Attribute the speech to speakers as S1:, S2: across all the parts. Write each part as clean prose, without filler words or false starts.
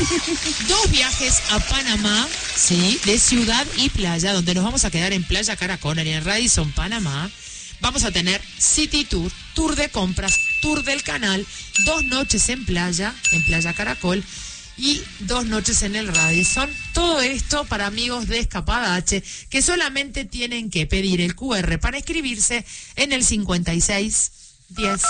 S1: 2 viajes a Panamá, sí, de ciudad y playa, donde nos vamos a quedar en Playa Caracol, en el Radisson, Panamá. Vamos a tener City Tour, tour de compras, tour del canal, 2 noches en Playa Caracol, y 2 noches en el Radisson. Todo esto para amigos de Escapada H, que solamente tienen que pedir el QR para inscribirse en el 56 10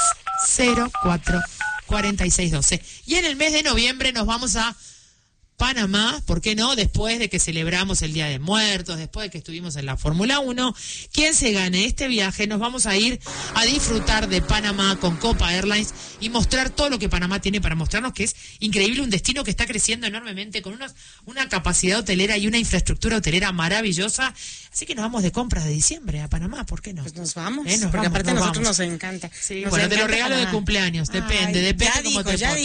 S1: 04 46 12. Y en el mes de noviembre nos vamos a Panamá, ¿por qué no? Después de que celebramos el Día de Muertos, después de que estuvimos en la Fórmula 1, quien se gane este viaje, nos vamos a ir a disfrutar de Panamá con Copa Airlines y mostrar todo lo que Panamá tiene para mostrarnos, que es increíble, un destino que está creciendo enormemente, con una capacidad hotelera y una infraestructura hotelera maravillosa. Así que nos vamos de compras de diciembre a Panamá, ¿por qué no?
S2: Pues nos vamos, porque aparte a nosotros nos encanta.
S1: Sí, bueno, te lo regalo de cumpleaños, depende cómo te
S2: ya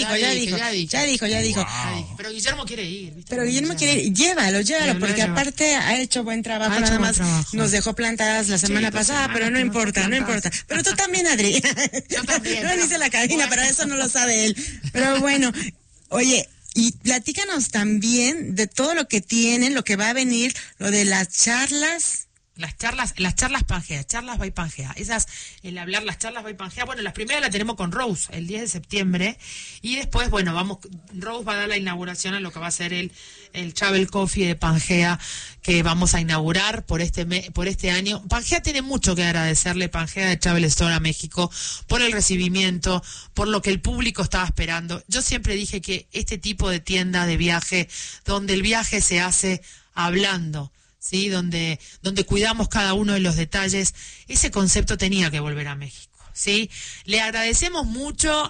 S2: dijo.
S1: Wow. Pero Guillermo quiere ir, ¿viste?
S2: Pero Guillermo quiere ir, llévalo, porque aparte ha hecho buen trabajo, nada más nos dejó plantadas la semana pasada, pero no importa. Pero tú también, Adri.
S1: Yo también.
S2: No dice la cabina, pero eso no lo sabe él. Pero bueno, oye, y platícanos también de todo lo que tienen, lo que va a venir, lo de las charlas.
S1: Las charlas Pangea, charlas by Pangea. Esas, el hablar las charlas by Pangea, bueno, las primeras las tenemos con Rose, el 10 de septiembre, y después, bueno, Rose va a dar la inauguración a lo que va a ser el Travel Coffee de Pangea, que vamos a inaugurar por este año. Pangea tiene mucho que agradecerle, Pangea de Travel Store a México, por el recibimiento, por lo que el público estaba esperando. Yo siempre dije que este tipo de tienda de viaje, donde el viaje se hace hablando, ¿sí? Donde cuidamos cada uno de los detalles, ese concepto tenía que volver a México, ¿sí? Le agradecemos mucho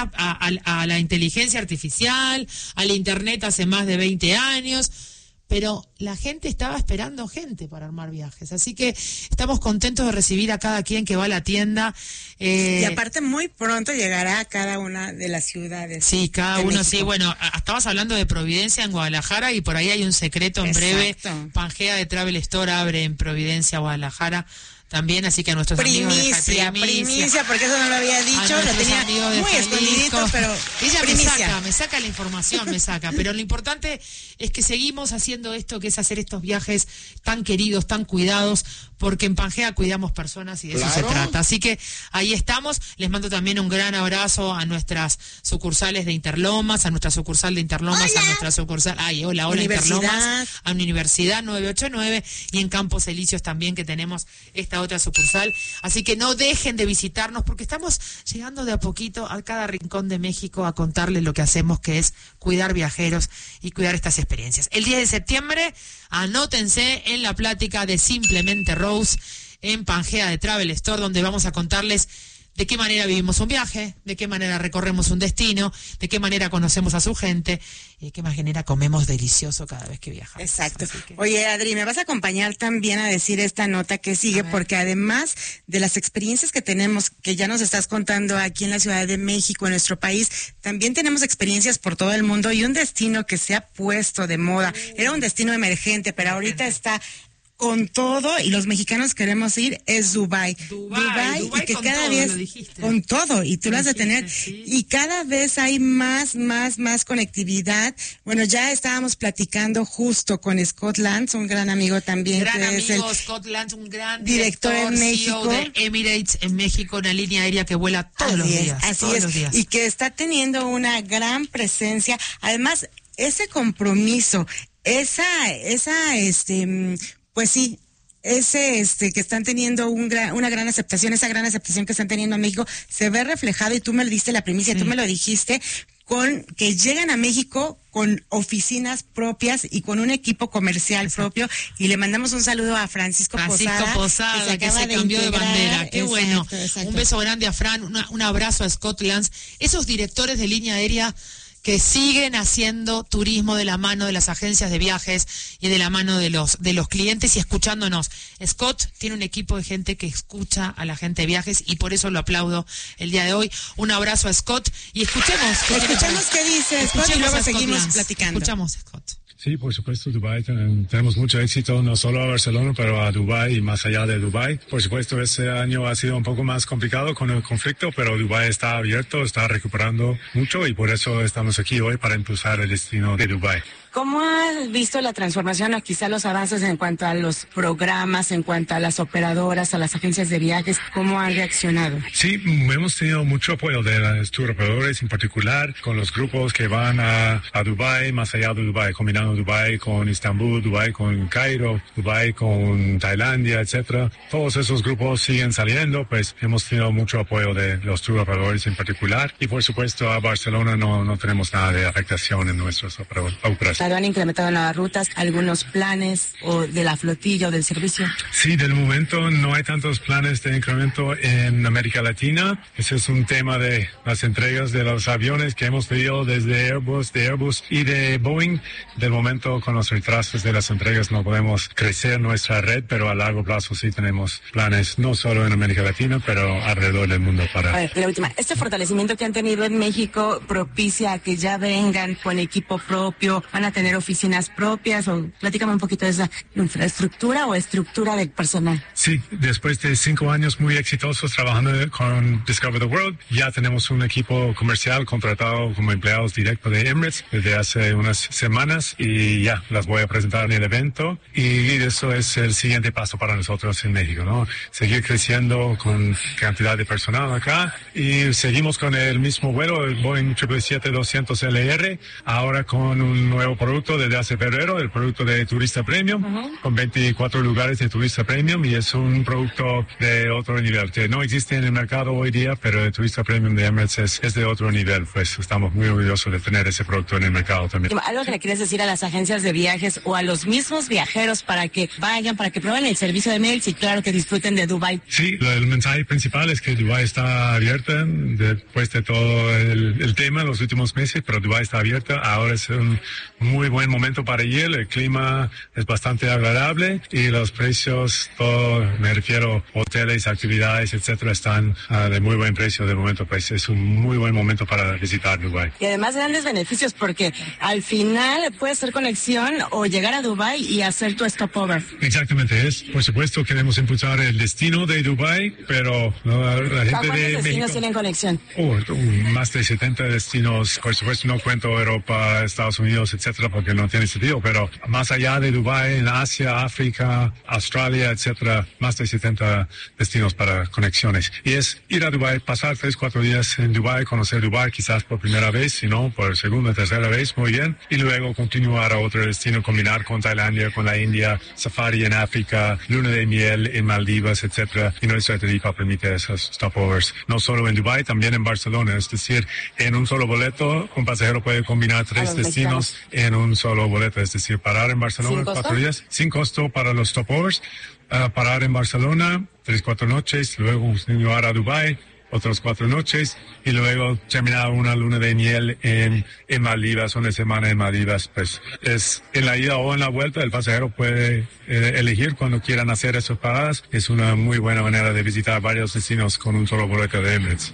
S1: a la inteligencia artificial, al internet hace más de 20 años, pero la gente estaba esperando gente para armar viajes, así que estamos contentos de recibir a cada quien que va a la tienda.
S2: Y aparte muy pronto llegará a cada una de las ciudades.
S1: Sí, cada uno, México. Sí, bueno, estabas hablando de Providencia en Guadalajara y por ahí hay un secreto en breve. Pangea de Travel Store abre en Providencia, Guadalajara. También, así que a nuestros amigos de
S2: primicia, porque eso no lo había dicho, lo tenía muy escondidito, pero
S1: ella me saca la información, pero lo importante es que seguimos haciendo esto, que es hacer estos viajes tan queridos, tan cuidados, porque en Pangea cuidamos personas y de eso se trata. Así que ahí estamos. Les mando también un gran abrazo a nuestras sucursales de Interlomas, a nuestra sucursal de Interlomas, a nuestra sucursal, hola Interlomas, a Universidad 989 y en Campos Elíseos también, que tenemos esta otra sucursal. Así que no dejen de visitarnos, porque estamos llegando de a poquito a cada rincón de México a contarles lo que hacemos, que es cuidar viajeros y cuidar estas experiencias. El 10 de septiembre, anótense en la plática de Simplemente Rose en Pangea de Travel Store, donde vamos a contarles de qué manera vivimos un viaje, de qué manera recorremos un destino, de qué manera conocemos a su gente y de qué manera comemos delicioso cada vez que viajamos.
S2: Exacto. Oye, Adri, ¿me vas a acompañar también a decir esta nota que sigue? Porque además de las experiencias que tenemos, que ya nos estás contando aquí en la Ciudad de México, en nuestro país, también tenemos experiencias por todo el mundo y un destino que se ha puesto de moda. Era un destino emergente, pero ahorita está con todo, y los mexicanos queremos ir, es Dubái, y que cada vez con todo, y tú lo has de tener, sí. Y cada vez hay más conectividad. Bueno, ya estábamos platicando justo con Scott Lantz, un gran amigo también,
S1: Scott Lantz, un gran
S2: director en México,
S1: CEO de Emirates en México, una línea aérea que vuela todos los días.
S2: Así es, y que está teniendo una gran presencia. Además, ese compromiso, pues sí, que están teniendo una gran aceptación, esa gran aceptación que están teniendo en México, se ve reflejado, y tú me diste la primicia, tú me lo dijiste, con que llegan a México con oficinas propias y con un equipo comercial propio, y le mandamos un saludo a Francisco Posada,
S1: que se cambió de bandera. Qué bueno. Un beso grande a Fran, un abrazo a Scott Lantz, esos directores de línea aérea que siguen haciendo turismo de la mano de las agencias de viajes y de la mano de los clientes y escuchándonos. Scott tiene un equipo de gente que escucha a la gente de viajes y por eso lo aplaudo el día de hoy. Un abrazo a Scott y escuchemos
S2: qué dice Scott y luego seguimos platicando.
S1: Escuchamos, Scott.
S3: Sí, por supuesto, Dubái, tenemos mucho éxito, no solo a Barcelona, pero a Dubái y más allá de Dubái. Por supuesto, este año ha sido un poco más complicado con el conflicto, pero Dubái está abierto, está recuperando mucho y por eso estamos aquí hoy para impulsar el destino de Dubái.
S2: ¿Cómo has visto la transformación o quizá los avances en cuanto a los programas, en cuanto a las operadoras, a las agencias de viajes? ¿Cómo han reaccionado?
S3: Sí, hemos tenido mucho apoyo de los tour operadores en particular, con los grupos que van a Dubái, más allá de Dubái, combinando Dubái con Estambul, Dubái con Cairo, Dubái con Tailandia, etcétera. Todos esos grupos siguen saliendo, pues hemos tenido mucho apoyo de los tour operadores en particular y por supuesto a Barcelona no tenemos nada de afectación en nuestras operaciones.
S2: ¿Han incrementado nuevas rutas, algunos planes o de la flotilla o del servicio?
S3: Sí, del momento no hay tantos planes de incremento en América Latina. Ese es un tema de las entregas de los aviones que hemos pedido desde Airbus y de Boeing. Del momento, con los retrasos de las entregas no podemos crecer nuestra red, pero a largo plazo sí tenemos planes, no solo en América Latina, pero alrededor del mundo para...
S2: A ver, la última. ¿Este fortalecimiento que han tenido en México propicia a que ya vengan con equipo propio, van a tener oficinas propias o platícame un poquito de esa infraestructura o estructura del personal?
S3: Sí, después de 5 años muy exitosos trabajando con Discover the World, ya tenemos un equipo comercial contratado como empleados directos de Emirates desde hace unas semanas y ya las voy a presentar en el evento y eso es el siguiente paso para nosotros en México, ¿no? Seguir creciendo con cantidad de personal acá y seguimos con el mismo vuelo, el Boeing 777-200LR, ahora con un nuevo producto desde hace febrero, el producto de Turista Premium, con 24 lugares de Turista Premium y es un producto de otro nivel, que no existe en el mercado hoy día, pero el Turista Premium de Emirates es de otro nivel, pues estamos muy orgullosos de tener ese producto en el mercado también.
S2: ¿Algo que le quieres decir a las agencias de viajes o a los mismos viajeros para que vayan, para que prueben el servicio de Emirates y claro que disfruten de Dubái?
S3: Sí, el mensaje principal es que Dubái está abierta después de todo el tema en los últimos meses, pero Dubái está abierta, ahora es un muy buen momento para ir, el clima es bastante agradable y los precios, todo, me refiero hoteles, actividades, etcétera, están de muy buen precio de momento, pues es un muy buen momento para visitar Dubái.
S2: Y además grandes beneficios porque al final puedes hacer conexión o llegar a Dubái y hacer tu stopover.
S3: Exactamente, por supuesto queremos impulsar el destino de Dubái, pero la gente de
S2: destinos
S3: México
S2: tienen conexión?
S3: Más de 70 destinos, por supuesto no cuento Europa, Estados Unidos, etcétera, porque no tiene sentido, pero más allá de Dubái, en Asia, África, Australia, etcétera, más de 70 destinos para conexiones. Y es ir a Dubái, pasar 3-4 días en Dubái, conocer Dubái quizás por primera vez, si no, por segunda, tercera vez, muy bien, y luego continuar a otro destino, combinar con Tailandia, con la India, safari en África, luna de miel en Maldivas, etcétera, y nuestra tarifa permite esos stopovers, no solo en Dubái, también en Barcelona, es decir, en un solo boleto, un pasajero puede combinar 3 destinos en un solo boleto, es decir, parar en Barcelona 4 días, sin costo para los stopovers, parar en Barcelona 3-4 noches, luego continuar a Dubái, otras 4 noches y luego terminar una luna de miel en Maldivas, una semana en Maldivas, pues es en la ida o en la vuelta, el pasajero puede elegir cuando quieran hacer esas paradas, es una muy buena manera de visitar varios destinos con un solo boleto de Emirates.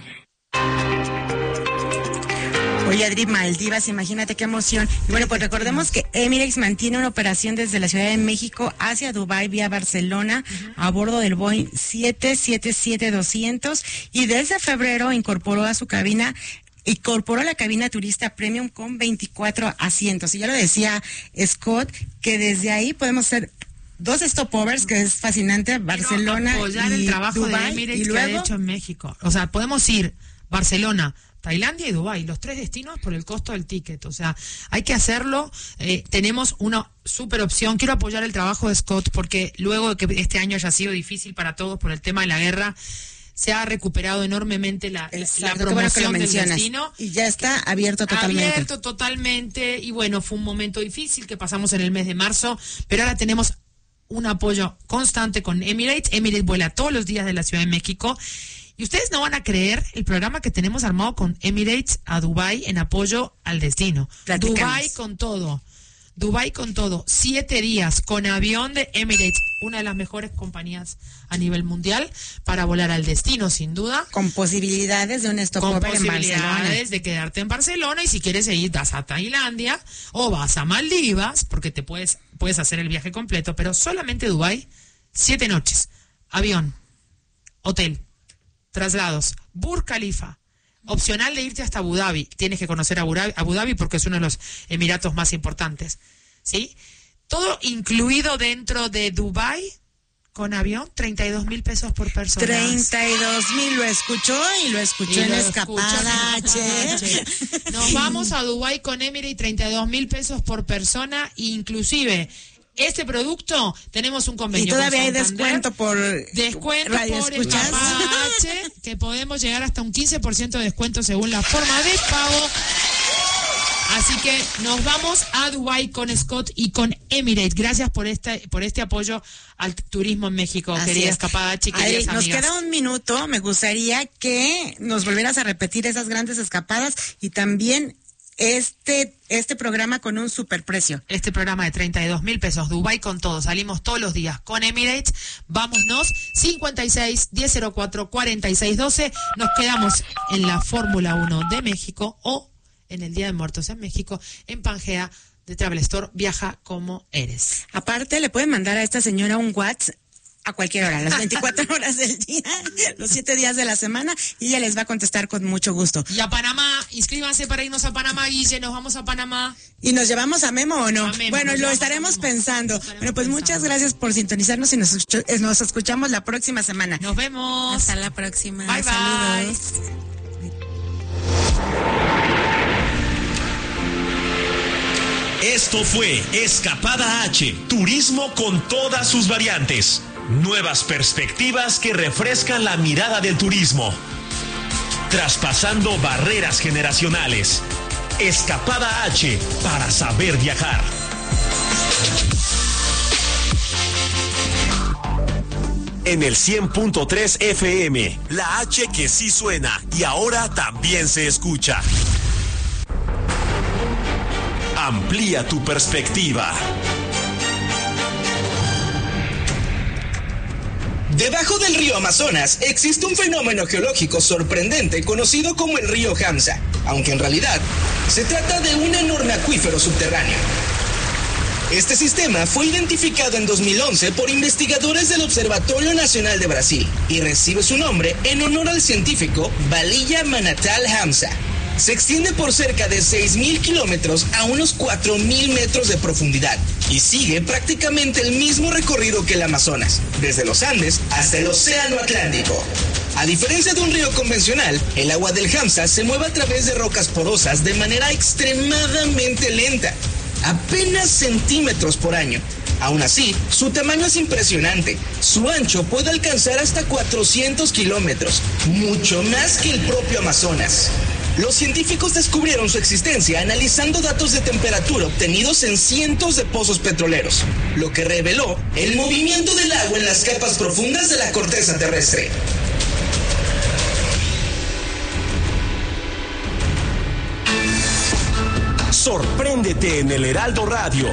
S2: Oye, Adri, Maldivas, imagínate qué emoción. Y bueno, pues recordemos que Emirates mantiene una operación desde la Ciudad de México hacia Dubái vía Barcelona a bordo del Boeing 777-200 y desde febrero incorporó la cabina turista premium con 24 asientos. Y ya lo decía Scott, que desde ahí podemos hacer 2 stopovers, que es fascinante, Barcelona
S1: apoyar
S2: y
S1: el trabajo
S2: Dubái,
S1: de Emirates
S2: y
S1: que
S2: luego
S1: ha hecho en México. O sea, podemos ir Barcelona, Tailandia y Dubái, los 3 destinos por el costo del ticket. O sea, hay que hacerlo. Tenemos una super opción. Quiero apoyar el trabajo de Scott porque luego de que este año haya sido difícil para todos por el tema de la guerra, se ha recuperado enormemente la promoción del destino.
S2: Y ya está abierto
S1: totalmente. Y bueno, fue un momento difícil que pasamos en el mes de marzo, pero ahora tenemos un apoyo constante con Emirates. Emirates vuela todos los días de la Ciudad de México. Y ustedes no van a creer el programa que tenemos armado con Emirates a Dubái en apoyo al destino.
S2: Platicamos.
S1: Dubái con todo. Dubái con todo, 7 días con avión de Emirates, una de las mejores compañías a nivel mundial para volar al destino, sin duda.
S2: Con posibilidades de un
S1: Con
S2: stopover en Barcelona.
S1: posibilidades de quedarte en Barcelona, y si quieres ir, vas a Tailandia o vas a Maldivas, porque te puedes hacer el viaje completo, pero solamente Dubái, 7 noches, avión, hotel, traslados, Burj Khalifa, opcional de irte hasta Abu Dhabi. Tienes que conocer Abu Dhabi porque es uno de los Emiratos más importantes, ¿sí? Todo incluido dentro de Dubái, con avión, 32,000 pesos por persona.
S2: 32,000, lo escuchó en Escapada H.
S1: Nos vamos a Dubái con Emirates, 32,000 pesos por persona, inclusive este producto tenemos un convenio.
S2: Y todavía
S1: con
S2: hay
S1: Santander.
S2: descuento por
S1: Radio por Escapada H, que podemos llegar hasta un 15% de descuento según la forma de pago. Así que nos vamos a Dubái con Scott y con Emirates. Gracias por este apoyo al turismo en México,
S2: Así
S1: querida
S2: es.
S1: Escapada, queridas
S2: Nos
S1: amigas.
S2: queda un minuto. Me gustaría que nos volvieras a repetir esas grandes escapadas y también este programa con un superprecio.
S1: Este programa de 32,000 pesos, Dubái con todo, salimos todos los días con Emirates, vámonos, 56 1004 46 12, nos quedamos en la Fórmula 1 de México o en el Día de Muertos en México, en Pangea de Travel Store, viaja como eres.
S2: Aparte, le pueden mandar a esta señora un WhatsApp a cualquier hora, las 24 horas del día, los 7 días de la semana, y ella les va a contestar con mucho gusto.
S1: Y a Panamá, inscríbanse para irnos a Panamá, Guille, nos vamos a Panamá.
S2: ¿Y nos llevamos a Memo o no?
S1: A Memo,
S2: bueno,
S1: nos
S2: lo
S1: llevamos
S2: estaremos
S1: a Memo.
S2: pensando.
S1: Estaremos
S2: Bueno, pues muchas
S1: pensando.
S2: gracias por sintonizarnos y nos escuchamos la próxima semana.
S1: Nos vemos.
S2: Hasta la próxima.
S1: Bye, bye.
S2: Saludos.
S4: Esto fue Escapada H, turismo con todas sus variantes. Nuevas perspectivas que refrescan la mirada del turismo. Traspasando barreras generacionales. Escapada H, para saber viajar. En el 100.3 FM, la H que sí suena y ahora también se escucha. Amplía tu perspectiva.
S5: Debajo del río Amazonas existe un fenómeno geológico sorprendente conocido como el río Hamza, aunque en realidad se trata de un enorme acuífero subterráneo. Este sistema fue identificado en 2011 por investigadores del Observatorio Nacional de Brasil y recibe su nombre en honor al científico Balilla Manatal Hamza. Se extiende por cerca de 6,000 kilómetros a unos 4,000 metros de profundidad y sigue prácticamente el mismo recorrido que el Amazonas, desde los Andes hasta el Océano Atlántico. A diferencia de un río convencional, el agua del Hamza se mueve a través de rocas porosas de manera extremadamente lenta, apenas centímetros por año. Aún así, su tamaño es impresionante. Su ancho puede alcanzar hasta 400 kilómetros, mucho más que el propio Amazonas. Los científicos descubrieron su existencia analizando datos de temperatura obtenidos en cientos de pozos petroleros, lo que reveló el movimiento del agua en las capas profundas de la corteza terrestre.
S4: Sorpréndete en el Heraldo Radio.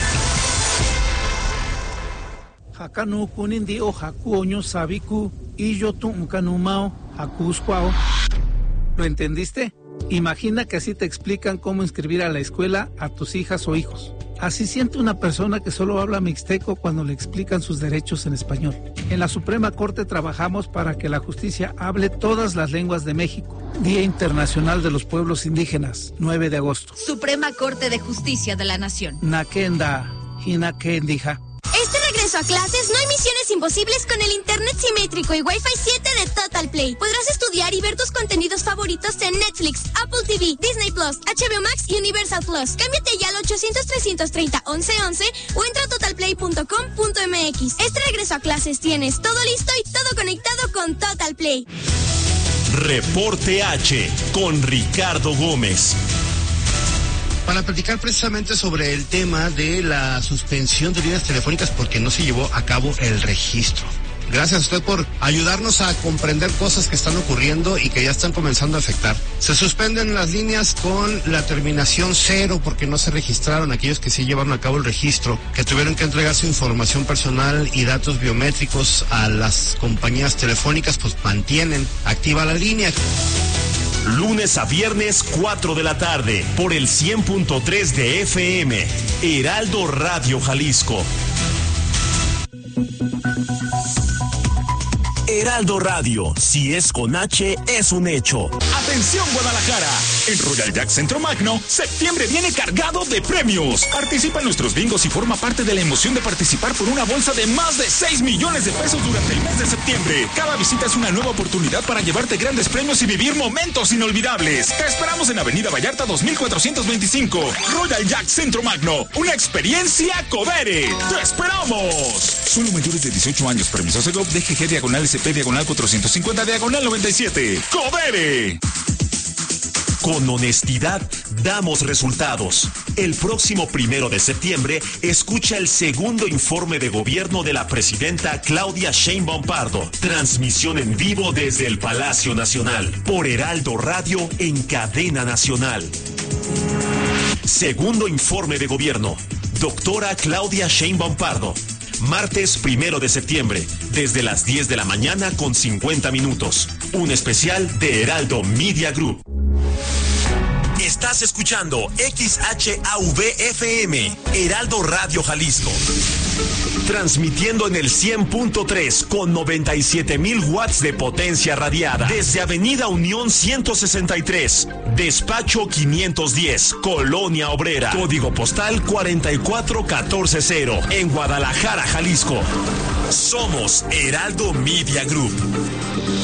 S6: Hakanu kunindi o hakuoño sabiku y yo tumkanumao hakuskwao. ¿Lo entendiste? Imagina que así te explican cómo inscribir a la escuela a tus hijas o hijos. Así siente una persona que solo habla mixteco cuando le explican sus derechos en español. En la Suprema Corte trabajamos para que la justicia hable todas las lenguas de México. Día Internacional de los Pueblos Indígenas, 9 de agosto.
S7: Suprema Corte de Justicia de la Nación.
S6: Nakenda, hinakendija.
S8: Este regreso a clases no hay misiones imposibles con el internet simétrico y Wi-Fi 7 de Total Play. Podrás estudiar y ver tus contenidos favoritos en Netflix, Apple TV, Disney Plus, HBO Max y Universal Plus. Cámbiate ya al 800-330-1111 o entra a totalplay.com.mx. Este regreso a clases tienes todo listo y todo conectado con Total Play.
S4: Reporte H con Ricardo Gómez.
S9: Para platicar precisamente sobre el tema de la suspensión de líneas telefónicas porque no se llevó a cabo el registro Gracias a usted por ayudarnos a comprender cosas que están ocurriendo y que ya están comenzando a afectar. Se suspenden las líneas con la terminación 0 porque no se registraron aquellos que sí llevaron a cabo el registro, que tuvieron que entregar su información personal y datos biométricos a las compañías telefónicas, pues mantienen activa la línea.
S4: Lunes a viernes, 4 de la tarde, por el 100.3 de FM, Heraldo Radio Jalisco. Heraldo Radio, si es con H, es un hecho.
S10: ¡Atención, Guadalajara! En Royal Jack Centro Magno, septiembre viene cargado de premios. Participa en nuestros bingos y forma parte de la emoción de participar por una bolsa de más de 6 millones de pesos durante el mes de septiembre. Cada visita es una nueva oportunidad para llevarte grandes premios y vivir momentos inolvidables. Te esperamos en Avenida Vallarta 2425. Royal Jack Centro Magno, una experiencia Codere. ¡Te esperamos! Solo mayores de 18 años. Permiso Segov, DGG, diagonal SP, diagonal 450, diagonal 97. ¡Codere!
S4: Con honestidad, damos resultados. El próximo 1 de septiembre, escucha el segundo informe de gobierno de la presidenta Claudia Sheinbaum Pardo. Transmisión en vivo desde el Palacio Nacional, por Heraldo Radio en cadena nacional. Segundo informe de gobierno. Doctora Claudia Sheinbaum Pardo. Martes 1 de septiembre, desde las 10 de la mañana con 50 minutos. Un especial de Heraldo Media Group. Estás escuchando XHAV-FM, Heraldo Radio Jalisco. Transmitiendo en el 100.3 con 97,000 watts de potencia radiada. Desde Avenida Unión 163, Despacho 510, Colonia Obrera. Código postal 44140, en Guadalajara, Jalisco. Somos Heraldo Media Group.